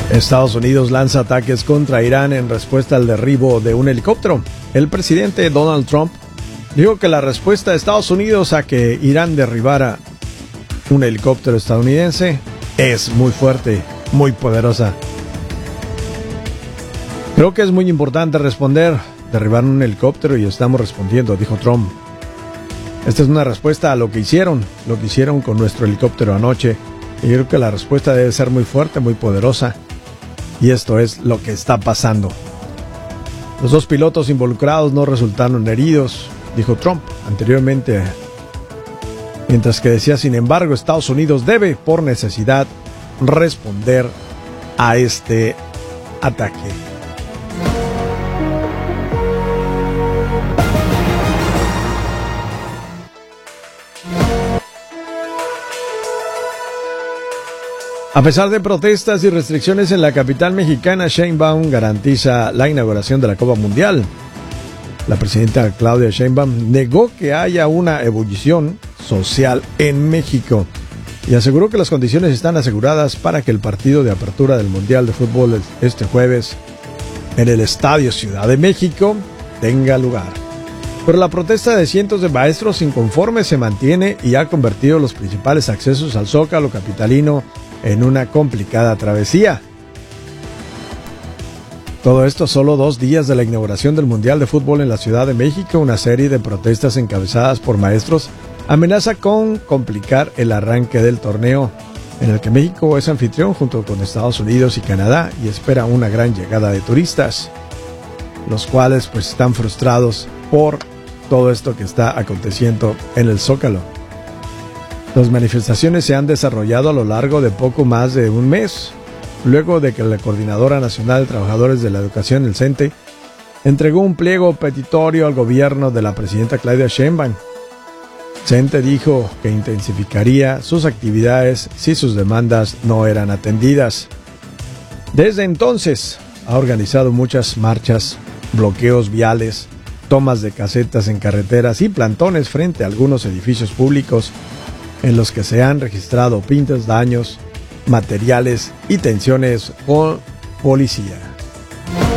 Estados Unidos lanza ataques contra Irán en respuesta al derribo de un helicóptero. El presidente Donald Trump dijo que la respuesta de Estados Unidos a que Irán derribara un helicóptero estadounidense es muy fuerte, muy poderosa. Creo que es muy importante responder. Derribaron un helicóptero y estamos respondiendo, dijo Trump. Esta es una respuesta a lo que hicieron con nuestro helicóptero anoche. Y creo que la respuesta debe ser muy fuerte, muy poderosa. Y esto es lo que está pasando. Los dos pilotos involucrados no resultaron heridos, dijo Trump anteriormente. Mientras que decía, sin embargo, Estados Unidos debe, por necesidad, responder a este ataque. A pesar de protestas y restricciones en la capital mexicana, Sheinbaum garantiza la inauguración de la Copa Mundial. La presidenta Claudia Sheinbaum negó que haya una ebullición social en México y aseguró que las condiciones están aseguradas para que el partido de apertura del Mundial de Fútbol este jueves en el Estadio Ciudad de México tenga lugar. Pero la protesta de cientos de maestros inconformes se mantiene y ha convertido los principales accesos al Zócalo capitalino en una complicada travesía. Todo esto solo 2 días de la inauguración del Mundial de Fútbol en la Ciudad de México. Una serie de protestas encabezadas por maestros amenaza con complicar el arranque del torneo, en el que México es anfitrión junto con Estados Unidos y Canadá y espera una gran llegada de turistas, los cuales pues están frustrados por todo esto que está aconteciendo en el Zócalo. Las manifestaciones se han desarrollado a lo largo de poco más de un mes, luego de que la Coordinadora Nacional de Trabajadores de la Educación, el CENTE, entregó un pliego petitorio al gobierno de la presidenta Claudia Sheinbaum. CENTE dijo que intensificaría sus actividades si sus demandas no eran atendidas. Desde entonces ha organizado muchas marchas, bloqueos viales, tomas de casetas en carreteras y plantones frente a algunos edificios públicos en los que se han registrado pintas, daños materiales y tensiones con policía.